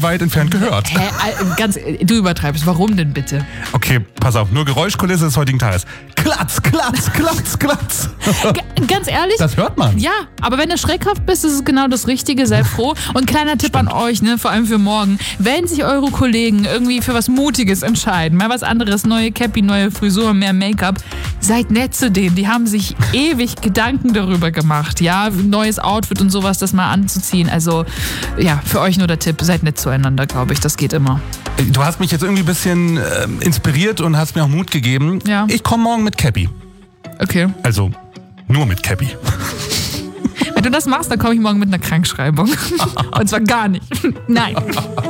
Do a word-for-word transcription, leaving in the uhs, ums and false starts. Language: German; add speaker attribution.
Speaker 1: weit entfernt gehört.
Speaker 2: Hä, ganz, du übertreibst. Warum denn bitte?
Speaker 1: Okay, pass auf, nur Geräuschkulisse des heutigen Tages. Klatz, klatz, klatz, klatz.
Speaker 2: G- ganz ehrlich?
Speaker 1: Das hört man.
Speaker 2: Ja, aber wenn du schreckhaft bist, ist es genau das Richtige. Sei froh. Und kleiner Tipp
Speaker 1: Stimmt.
Speaker 2: an euch, ne, vor allem für morgen. Wenn sich eure Kollegen irgendwie für was Mutiges entscheiden, mal was anderes, neue Cappy, neue Frisur, mehr Make-up, seid nett zu denen. Die haben sich ewig Gedanken darüber gemacht. Ja, neues Outfit und sowas, das mal anzuziehen. Also, ja, für euch nur der Tipp. Seid nett zueinander, glaube ich. Das geht immer.
Speaker 1: Du hast mich jetzt irgendwie ein bisschen äh, inspiriert und hast mir auch Mut gegeben.
Speaker 2: Ja.
Speaker 1: Ich komme morgen mit Cappy.
Speaker 2: Okay.
Speaker 1: Also nur mit Cappy.
Speaker 2: Wenn du das machst, dann komme ich morgen mit einer Krankschreibung. Und zwar gar nicht. Nein.